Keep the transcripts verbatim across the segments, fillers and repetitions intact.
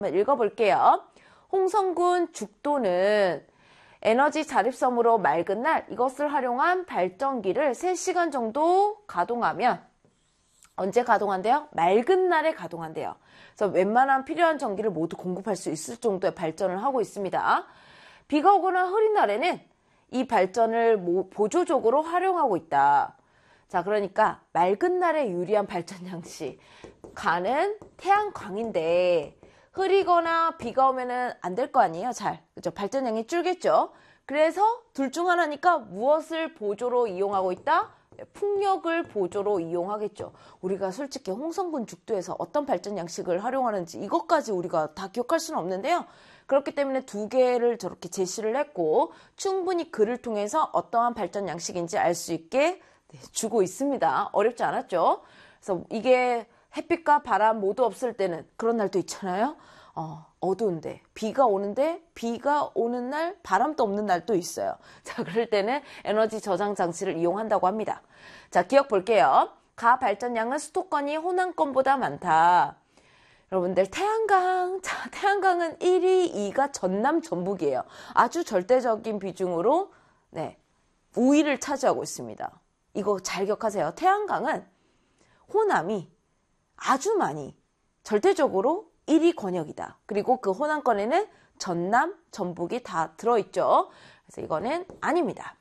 읽어볼게요. 홍성군 죽도는 에너지 자립섬으로 맑은 날 이것을 활용한 발전기를 세 시간 정도 가동하면 언제 가동한대요? 맑은 날에 가동한대요. 그래서 웬만한 필요한 전기를 모두 공급할 수 있을 정도의 발전을 하고 있습니다. 비가 오거나 흐린 날에는 이 발전을 보조적으로 활용하고 있다. 자, 그러니까 맑은 날에 유리한 발전 양식. 가는 태양광인데 흐리거나 비가 오면은 안 될 거 아니에요? 잘. 그죠? 발전량이 줄겠죠? 그래서 둘 중 하나니까 무엇을 보조로 이용하고 있다? 풍력을 보조로 이용하겠죠. 우리가 솔직히 홍성군 죽도에서 어떤 발전 양식을 활용하는지 이것까지 우리가 다 기억할 수는 없는데요. 그렇기 때문에 두 개를 저렇게 제시를 했고 충분히 글을 통해서 어떠한 발전 양식인지 알 수 있게 주고 있습니다. 어렵지 않았죠? 그래서 이게 햇빛과 바람 모두 없을 때는 그런 날도 있잖아요. 어, 어두운데 비가 오는데 비가 오는 날 바람도 없는 날도 있어요. 자, 그럴 때는 에너지 저장 장치를 이용한다고 합니다. 자, 기억 볼게요. 가 발전량은 수도권이 호남권보다 많다. 여러분들 태양광, 자, 태양광은 일 위, 이 위가 전남 전북이에요. 아주 절대적인 비중으로 네, 우위를 차지하고 있습니다. 이거 잘 기억하세요. 태양광은 호남이 아주 많이 절대적으로 일 위 권역이다. 그리고 그 호남권에는 전남, 전북이 다 들어있죠. 그래서 이거는 아닙니다.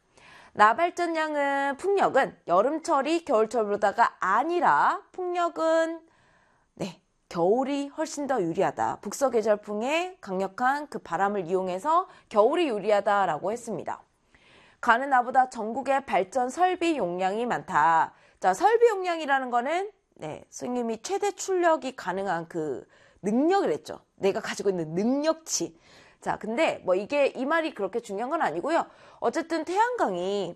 나발전량은 풍력은 여름철이 겨울철보다가 아니라 풍력은 네 겨울이 훨씬 더 유리하다. 북서계절풍의 강력한 그 바람을 이용해서 겨울이 유리하다라고 했습니다. 가는 나보다 전국의 발전 설비 용량이 많다. 자, 설비 용량이라는 거는 네, 선생님이 최대 출력이 가능한 그 능력이랬죠. 내가 가지고 있는 능력치. 자, 근데 뭐 이게 이 말이 그렇게 중요한 건 아니고요. 어쨌든 태양광이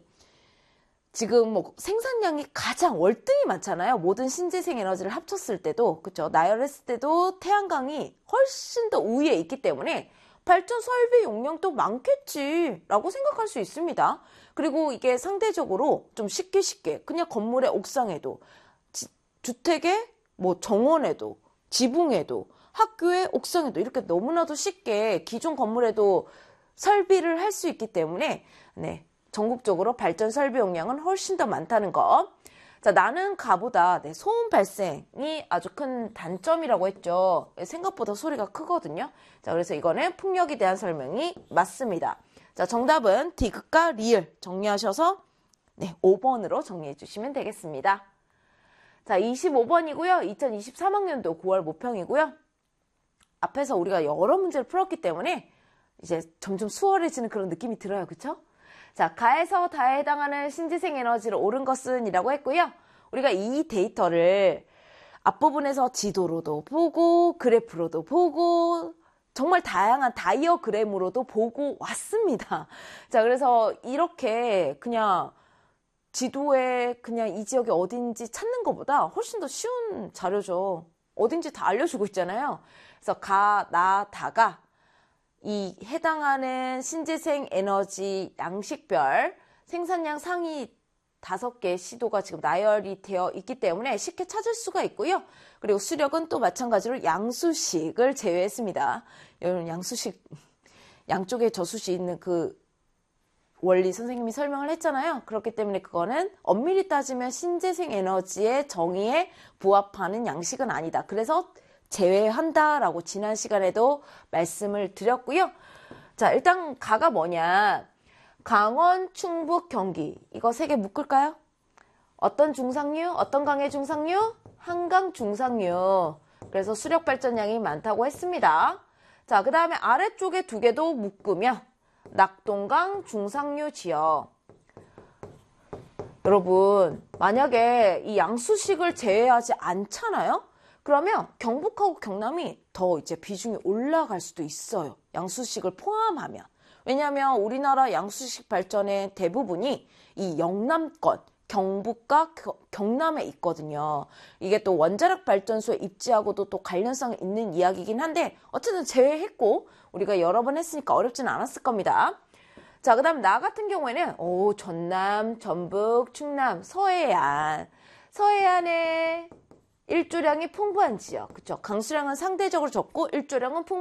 지금 뭐 생산량이 가장 월등히 많잖아요. 모든 신재생 에너지를 합쳤을 때도, 그쵸? 나열했을 때도 태양광이 훨씬 더 우위에 있기 때문에 발전 설비 용량도 많겠지라고 생각할 수 있습니다. 그리고 이게 상대적으로 좀 쉽게 쉽게 그냥 건물의 옥상에도 지, 주택의 뭐 정원에도 지붕에도 학교의 옥상에도 이렇게 너무나도 쉽게 기존 건물에도 설비를 할 수 있기 때문에 네, 전국적으로 발전 설비 용량은 훨씬 더 많다는 거. 자, 나는 가보다 네, 소음 발생이 아주 큰 단점이라고 했죠. 생각보다 소리가 크거든요. 자, 그래서 이거는 풍력에 대한 설명이 맞습니다. 자, 정답은 디귿과 리을 정리하셔서 네, 오 번으로 정리해 주시면 되겠습니다. 자, 이십오 번이고요. 이천이십삼 학년도 구월 모평이고요. 앞에서 우리가 여러 문제를 풀었기 때문에 이제 점점 수월해지는 그런 느낌이 들어요. 그쵸? 자, 가에서 다에 해당하는 신재생 에너지를 옳은 것은 이라고 했고요. 우리가 이 데이터를 앞부분에서 지도로도 보고 그래프로도 보고 정말 다양한 다이어그램으로도 보고 왔습니다. 자, 그래서 이렇게 그냥 지도에 그냥 이 지역이 어딘지 찾는 것보다 훨씬 더 쉬운 자료죠. 어딘지 다 알려주고 있잖아요. 그래서 가, 나, 다가 이 해당하는 신재생 에너지 양식별 생산량 상위 다섯 개 시도가 지금 나열이 되어 있기 때문에 쉽게 찾을 수가 있고요. 그리고 수력은 또 마찬가지로 양수식을 제외했습니다. 여러분 양수식, 양쪽에 저수시 있는 그 원리 선생님이 설명을 했잖아요. 그렇기 때문에 그거는 엄밀히 따지면 신재생 에너지의 정의에 부합하는 양식은 아니다. 그래서 제외한다라고 지난 시간에도 말씀을 드렸고요. 자, 일단 가가 뭐냐. 강원, 충북, 경기. 이거 세 개 묶을까요? 어떤 중상류? 어떤 강의 중상류? 한강 중상류. 그래서 수력 발전량이 많다고 했습니다. 자, 그 다음에 아래쪽에 두 개도 묶으면 낙동강 중상류 지역. 여러분, 만약에 이 양수식을 제외하지 않잖아요? 그러면 경북하고 경남이 더 이제 비중이 올라갈 수도 있어요. 양수식을 포함하면. 왜냐하면 우리나라 양수식 발전의 대부분이 이 영남권, 경북과 경남에 있거든요. 이게 또 원자력 발전소에 입지하고도 또 관련성이 있는 이야기이긴 한데 어쨌든 제외했고 우리가 여러 번 했으니까 어렵진 않았을 겁니다. 자, 그 다음 나 같은 경우에는 오, 전남, 전북, 충남, 서해안. 서해안에 일조량이 풍부한 지역. 그쵸? 강수량은 상대적으로 적고 일조량은 풍부한